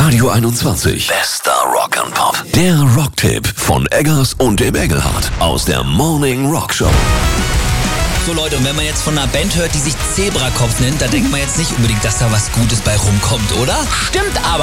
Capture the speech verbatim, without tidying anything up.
Radio einundzwanzig. Bester Rock and Pop. Der Rocktipp von Eggers und dem Engelhardt aus der Morning Rock Show. So Leute, und wenn man jetzt von einer Band hört, die sich Zebrakopf nennt, da denkt man jetzt nicht unbedingt, dass da was Gutes bei rumkommt, oder? Stimmt aber!